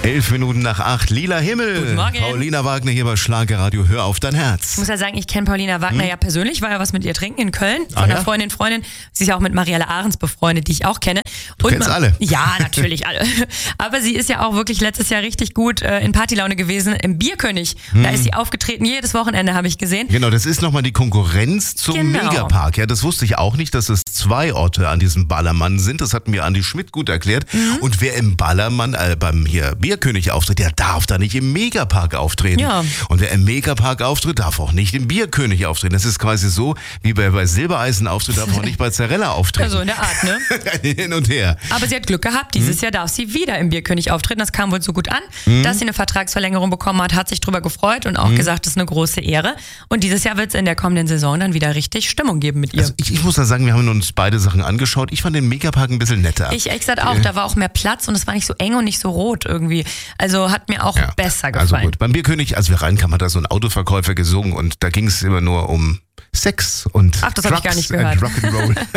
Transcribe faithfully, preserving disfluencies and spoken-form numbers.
Elf Minuten nach acht, lila Himmel. Guten Morgen. Paulina Wagner hier bei Schlagerradio, hör auf dein Herz. Ich muss ja sagen, ich kenne Paulina Wagner hm? ja persönlich, war ja was mit ihr trinken in Köln, von ah, einer ja? Freundin, Freundin. Sie ist ja auch mit Marielle Ahrens befreundet, die ich auch kenne. Du Und kennst man, alle. Ja, natürlich alle. Aber sie ist ja auch wirklich letztes Jahr richtig gut äh, in Partylaune gewesen im Bierkönig. Hm. Da ist sie aufgetreten, jedes Wochenende habe ich gesehen. Genau, das ist nochmal die Konkurrenz zum Genau. Megapark. Ja, das wusste ich auch nicht, dass es zwei Orte an diesem Ballermann sind. Das hat mir Andi Schmidt gut erklärt. Mhm. Und wer im Ballermann, äh, beim hier Bierkönig auftritt, der darf da nicht im Megapark auftreten. Ja. Und wer im Megapark auftritt, darf auch nicht im Bierkönig auftreten. Das ist quasi so, wie bei, bei Silbereisen auftritt, darf auch nicht bei Zarella auftreten. Also in der Art, ne? Hin und her. Aber sie hat Glück gehabt. Dieses hm? Jahr darf sie wieder im Bierkönig auftreten. Das kam wohl so gut an, hm? dass sie eine Vertragsverlängerung bekommen hat, hat sich drüber gefreut und auch hm? gesagt, das ist eine große Ehre. Und dieses Jahr wird es in der kommenden Saison dann wieder richtig Stimmung geben mit ihr. Also ich, ich muss da sagen, wir haben uns beide Sachen angeschaut. Ich fand den Megapark ein bisschen netter. Ich ehrlich gesagt auch. Da war auch mehr Platz und es war nicht so eng und nicht so rot irgendwie. Also hat mir auch ja, besser gefallen. Also gut, beim Bierkönig, als wir reinkamen, hat da so ein Autoverkäufer gesungen und da ging es immer nur um Sex und Ach, das habe ich gar nicht gehört. Rock'n'Roll.